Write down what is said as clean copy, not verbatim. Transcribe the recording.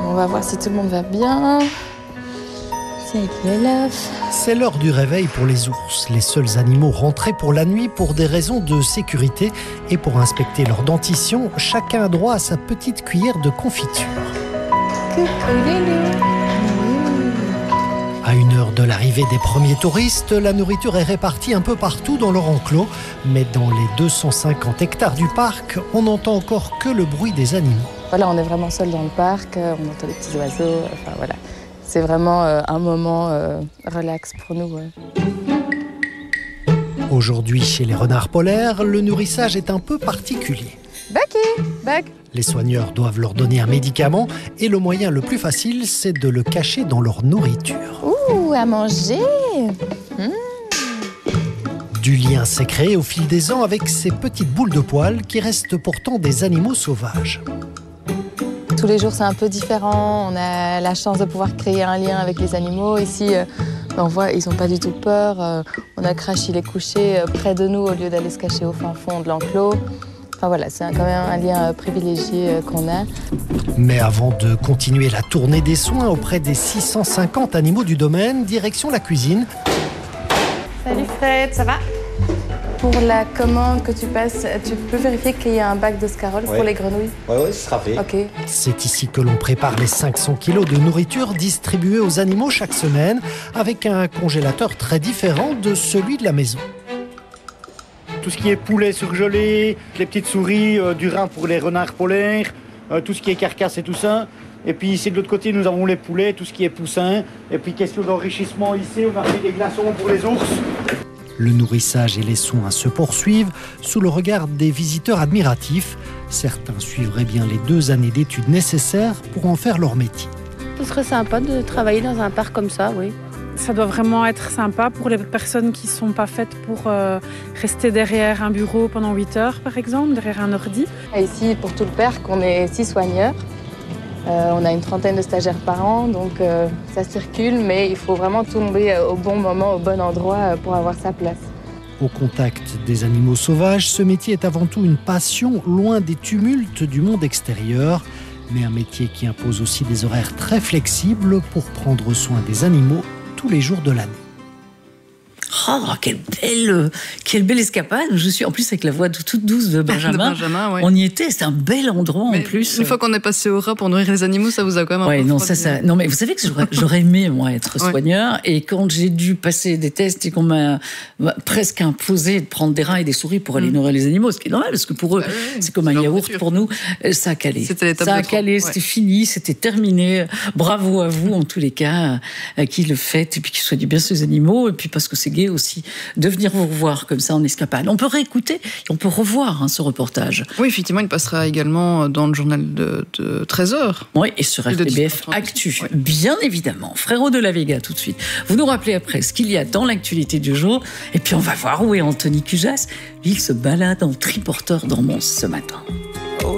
On va voir si tout le monde va bien. C'est avec l'élève. C'est l'heure du réveil pour les ours, les seuls animaux rentrés pour la nuit pour des raisons de sécurité. Et pour inspecter leur dentition, chacun a droit à sa petite cuillère de confiture. Coucou Loulou. À 1 heure de l'arrivée des premiers touristes, la nourriture est répartie un peu partout dans leur enclos. Mais dans les 250 hectares du parc, on n'entend encore que le bruit des animaux. Voilà, on est vraiment seul dans le parc, on entend les petits oiseaux, enfin voilà. C'est vraiment un moment relax pour nous. Aujourd'hui, chez les renards polaires, le nourrissage est un peu particulier. Bucky, Buck. Les soigneurs doivent leur donner un médicament et le moyen le plus facile, c'est de le cacher dans leur nourriture. Ouh, à manger. Du lien s'est créé au fil des ans avec ces petites boules de poils qui restent pourtant des animaux sauvages. Tous les jours, c'est un peu différent. On a la chance de pouvoir créer un lien avec les animaux. Ici, on voit, ils n'ont pas du tout peur. On a Crash, il est couché près de nous au lieu d'aller se cacher au fin fond de l'enclos. Enfin voilà, c'est quand même un lien privilégié qu'on a. Mais avant de continuer la tournée des soins auprès des 650 animaux du domaine, direction la cuisine. Salut Fred, ça va? Pour la commande que tu passes, tu peux vérifier qu'il y a un bac de scarole pour les grenouilles? Oui, ce sera fait. Ok. C'est ici que l'on prépare les 500 kilos de nourriture distribuée aux animaux chaque semaine, avec un congélateur très différent de celui de la maison. Tout ce qui est poulet surgelé, les petites souris, du rein pour les renards polaires, tout ce qui est carcasse et tout ça. Et puis ici de l'autre côté, nous avons les poulets, tout ce qui est poussin. Et puis question d'enrichissement ici, on a fait des glaçons pour les ours. Le nourrissage et les soins se poursuivent sous le regard des visiteurs admiratifs. Certains suivraient bien les 2 années d'études nécessaires pour en faire leur métier. Ce serait sympa de travailler dans un parc comme ça, oui. Ça doit vraiment être sympa pour les personnes qui ne sont pas faites pour rester derrière un bureau pendant 8 heures, par exemple, derrière un ordi. Ici, pour tout le parc, on est 6 soigneurs. On a une 30aine de stagiaires par an, donc ça circule, mais il faut vraiment tomber au bon moment, au bon endroit pour avoir sa place. Au contact des animaux sauvages, ce métier est avant tout une passion, loin des tumultes du monde extérieur, mais un métier qui impose aussi des horaires très flexibles pour prendre soin des animaux tous les jours de l'année. Oh, quelle belle escapade. Je suis en plus avec la voix toute douce de Benjamin. Ouais. On y était, c'est un bel endroit en plus. Une fois qu'on est passé au rat pour nourrir les animaux, ça vous a quand même un peu refroidi. Non, mais vous savez que j'aurais aimé, moi, être soigneur. Et quand j'ai dû passer des tests et qu'on m'a presque imposé de prendre des rats et des souris pour aller nourrir les animaux, ce qui est normal, parce que pour eux, c'est comme un yaourt. Pour nous, ça a calé. Ça a calé, c'était fini, c'était terminé. Bravo à vous, en tous les cas, à qui le faites, et puis qui soignez bien ces animaux, et puis parce que c'est gai aussi de venir vous revoir comme ça en escapade. On peut réécouter et on peut revoir ce reportage. Oui, effectivement, il passera également dans le journal de 13h. Oui, et sur RTBF Actu, bien évidemment. Frérot de la Vega, tout de suite. Vous nous rappelez après ce qu'il y a dans l'actualité du jour, et puis on va voir où est Anthony Cujas. Lui, il se balade en triporteur dans Mons ce matin.